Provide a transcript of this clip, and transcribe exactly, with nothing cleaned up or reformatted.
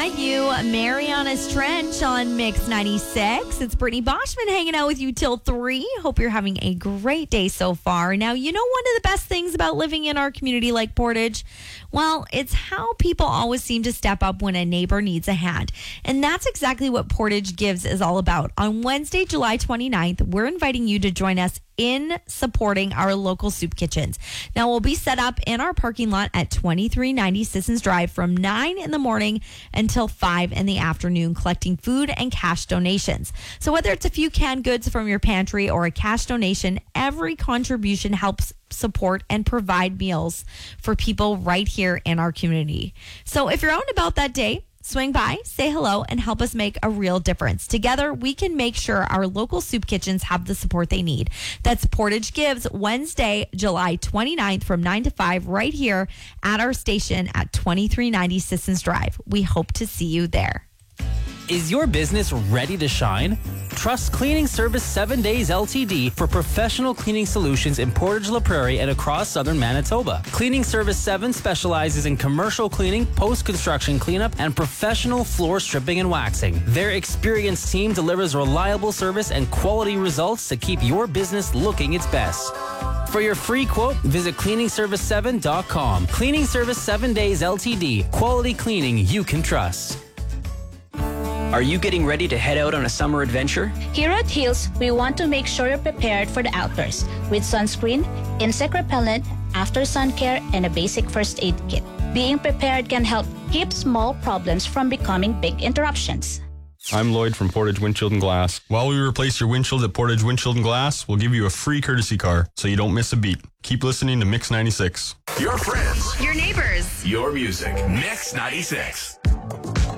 Donahue, Mariana's Trench on Mix ninety-six. It's Brittany Boschman hanging out with you till three. Hope you're having a great day so far. Now, you know one of the best things about living in our community like Portage? Well, it's how people always seem to step up when a neighbor needs a hand. And that's exactly what Portage Gives is all about. On Wednesday, July twenty-ninth, we're inviting you to join us in supporting our local soup kitchens. Now, we'll be set up in our parking lot at twenty-three ninety Sissons Drive from nine in the morning until five in the afternoon, collecting food and cash donations. So whether it's a few canned goods from your pantry or a cash donation, every contribution helps support and provide meals for people right here in our community. So if you're out and about that day, swing by, say hello, and help us make a real difference. Together, we can make sure our local soup kitchens have the support they need. That's Portage Gives, Wednesday, July twenty-ninth from nine to five right here at our station at twenty-three ninety Sissons Drive. We hope to see you there. Is your business ready to shine? Trust Cleaning Service seven Days L T D for professional cleaning solutions in Portage La Prairie and across southern Manitoba. Cleaning Service seven specializes in commercial cleaning, post-construction cleanup, and professional floor stripping and waxing. Their experienced team delivers reliable service and quality results to keep your business looking its best. For your free quote, visit cleaning service seven dot com. Cleaning Service seven Days L T D. Quality cleaning you can trust. Are you getting ready to head out on a summer adventure? Here at Hills, we want to make sure you're prepared for the outdoors with sunscreen, insect repellent, after sun care, and a basic first aid kit. Being prepared can help keep small problems from becoming big interruptions. I'm Lloyd from Portage Windshield and Glass. While we replace your windshield at Portage Windshield and Glass, we'll give you a free courtesy car so you don't miss a beat. Keep listening to Mix ninety-six. Your friends. Your neighbors. Your music. Mix ninety-six.